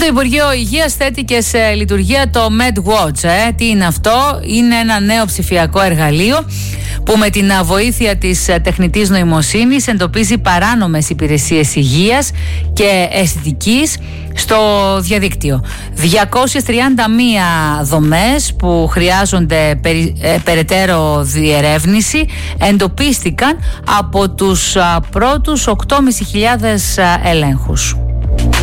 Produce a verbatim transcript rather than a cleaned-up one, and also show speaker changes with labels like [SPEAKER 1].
[SPEAKER 1] Το Υπουργείο Υγείας θέτει και σε λειτουργία το MedWatch. Ε. Τι είναι αυτό? Είναι ένα νέο ψηφιακό εργαλείο που με την βοήθεια της τεχνητής νοημοσύνης εντοπίζει παράνομες υπηρεσίες υγείας και αισθητικής στο διαδίκτυο. διακόσιες τριάντα μία δομές που χρειάζονται περι, ε, περαιτέρω διερεύνηση εντοπίστηκαν από τους α, πρώτους οκτώ χιλιάδες πεντακόσιους ελέγχους.